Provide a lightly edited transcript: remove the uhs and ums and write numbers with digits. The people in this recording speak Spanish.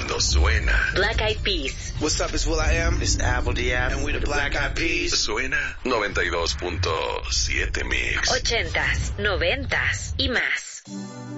cuando suena. Black Eyed Peas. What's up, it's will.i.am. It's Apple D.F. And we're the Black Eyed Peas. Suena 92.7 Mix. 80s, 90s y más.